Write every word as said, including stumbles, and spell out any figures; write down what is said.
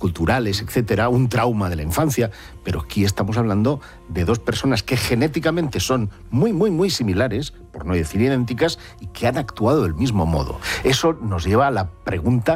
culturales, etcétera, un trauma de la infancia, pero aquí estamos hablando de dos personas que genéticamente son muy, muy, muy similares, por no decir idénticas, y que han actuado del mismo modo. Eso nos lleva a la pregunta